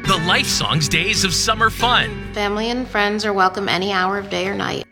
The Life Songs Days of Summer Fun. Family and friends are welcome any hour of day or night.